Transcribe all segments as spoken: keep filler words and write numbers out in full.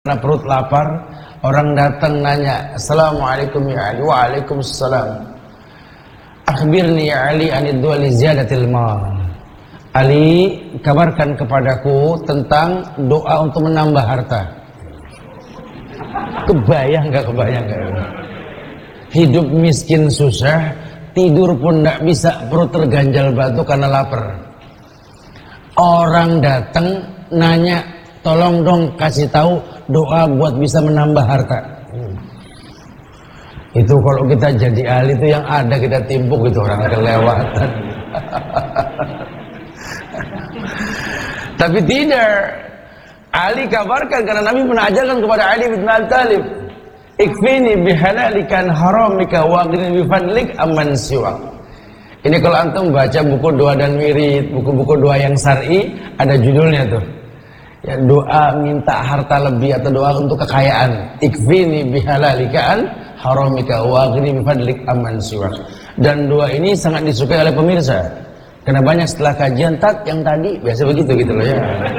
Karena perut lapar, orang datang nanya, "Assalamualaikum ya Ali." "Waalaikumsalam." "Akhbirni ya Ali anid du'a li ziyadatil mal." Ali, kabarkan kepadaku tentang doa untuk menambah harta. Kebayang gak, kebayang gak? Hidup miskin susah, tidur pun gak bisa, perut terganjal batu karena lapar. Orang datang nanya, "Tolong dong kasih tahu doa buat bisa menambah harta." Hmm. Itu kalau kita jadi ahli itu yang ada kita timpuk itu orang kelewatan. Tapi tidak. Ali kabarkan karena Nabi pernah ajarkan kepada Ali bin Abi Thalib, "Ikfini bihalalikan haramika wa aghnini bifadlik amman siwak." Ini kalau antum baca buku doa dan wirid, buku-buku doa yang syar'i, ada judulnya tuh. Ya, doa minta harta lebih atau doa untuk kekayaan. Ikfini bihalalika an haramika wa aghnini bifadlik amman siwak. Dan doa ini sangat disukai oleh pemirsa. Karena banyak setelah kajian tat yang tadi biasa begitu gitu loh ya.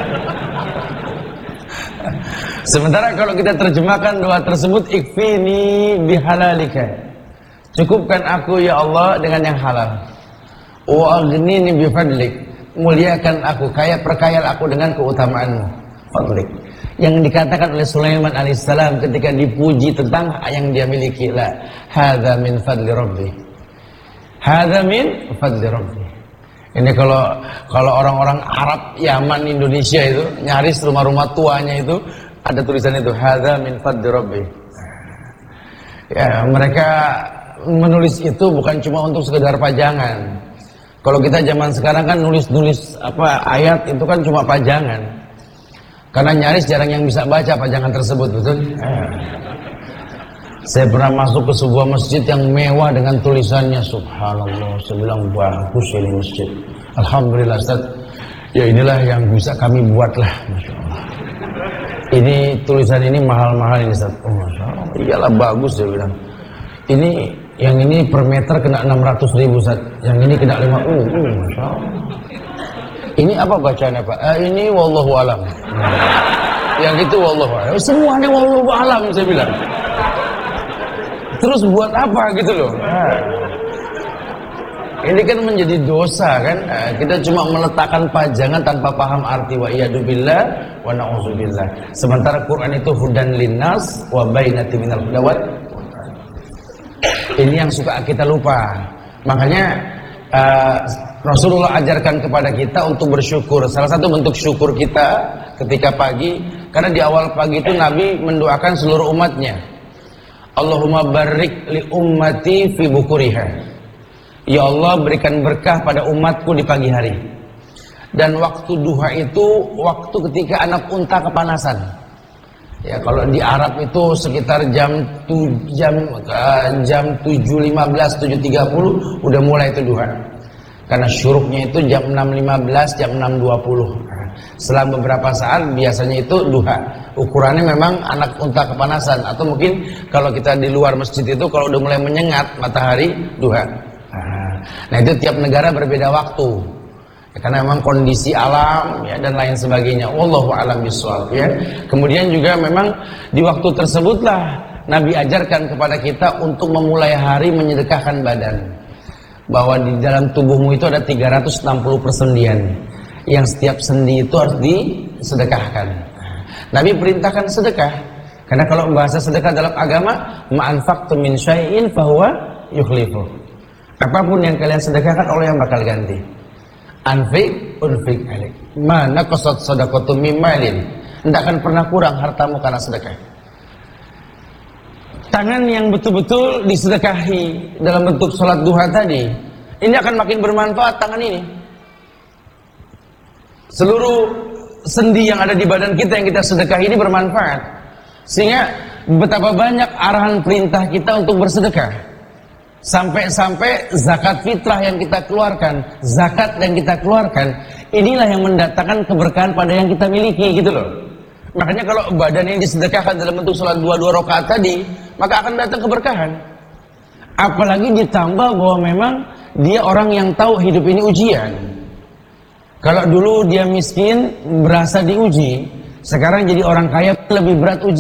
Sementara kalau kita terjemahkan doa tersebut, ikfini bihalalika, cukupkan aku ya Allah dengan yang halal. Wa aghnini bifadlik, muliakan aku, kaya perkaya aku dengan keutamaanmu. Fadlik, yang dikatakan oleh Sulaiman alaihissalam ketika dipuji tentang yang dia miliki, la hadza min fadli rabbi, hadza min fadli rabbi. Ini kalau kalau orang-orang Arab Yaman Indonesia itu nyaris rumah-rumah tuanya itu ada tulisan itu, hadza min fadli rabbi. Ya, mereka menulis itu bukan cuma untuk sekedar pajangan. Kalau kita zaman sekarang kan nulis-nulis apa ayat itu kan cuma pajangan. Karena nyaris jarang yang bisa baca pajangan tersebut, betul? Saya pernah masuk ke sebuah masjid yang mewah dengan tulisannya, subhanallah, saya bilang bagus ini masjid. Alhamdulillah Ustaz. Ya inilah yang bisa kami buatlah, masya Allah. Ini tulisan ini mahal-mahal ini Ustaz. Oh, masya Allah. Iyalah bagus saya bilang. Ini yang ini per meter kena enam ratus ribu Ustaz. Yang ini kena lima puluh. Uh, masya Allah. Ini apa bacanya Pak? Eh, ini wallahu alam. Yang itu wallahu alam. Semuanya wallahu alam saya bilang. Terus buat apa gitu loh? Nah, ini kan menjadi dosa kan? Nah, kita cuma meletakkan pajangan tanpa paham arti, wa iyyadubillah wa na'udzubillah. Sementara Quran itu hudan linnas wa bainati minal huda. Ini yang suka kita lupa. Makanya uh, Rasulullah ajarkan kepada kita untuk bersyukur. Salah satu bentuk syukur kita ketika pagi, karena di awal pagi itu Nabi mendoakan seluruh umatnya. Allahumma barik li ummati fi bukuriha. Ya Allah, berikan berkah pada umatku di pagi hari. Dan waktu duha itu waktu ketika anak unta kepanasan. Ya, kalau di Arab itu sekitar jam tu, jam uh, jam tujuh lima belas, tujuh tiga puluh udah mulai itu duha. Karena syuruknya itu jam enam lima belas, jam enam dua puluh. Selang beberapa saat biasanya itu duha. Ukurannya memang anak unta kepanasan. Atau mungkin kalau kita di luar masjid itu kalau udah mulai menyengat matahari, duha. Nah itu tiap negara berbeda waktu ya, karena memang kondisi alam ya, dan lain sebagainya. Wallahu a'lam bishawab ya. Kemudian juga memang di waktu tersebutlah Nabi ajarkan kepada kita untuk memulai hari menyedekahkan badan. Bahwa di dalam tubuhmu itu ada tiga ratus enam puluh persendian, yang setiap sendi itu harus disedekahkan. Nabi perintahkan sedekah, karena kalau bahasa sedekah dalam agama, ma'anfaqtum min syai'in fahuwa yukhlifu. Apapun yang kalian sedekahkan, Allah yang bakal ganti. Anfiq unfiq alik. Ma naqasat shadaqatu min malin. Tidak akan pernah kurang hartamu karena sedekah. Tangan yang betul-betul disedekahi dalam bentuk sholat duha tadi, ini akan makin bermanfaat tangan ini. Seluruh sendi yang ada di badan kita yang kita sedekah ini bermanfaat. Sehingga betapa banyak arahan perintah kita untuk bersedekah. Sampai-sampai zakat fitrah yang kita keluarkan, zakat yang kita keluarkan, inilah yang mendatangkan keberkahan pada yang kita miliki gitu loh. Makanya kalau badan yang disedekahkan dalam bentuk sholat dua dua rakaat tadi, maka akan datang keberkahan. Apalagi ditambah bahwa memang dia orang yang tahu hidup ini ujian. Kalau dulu dia miskin, berasa diuji, sekarang jadi orang kaya lebih berat ujian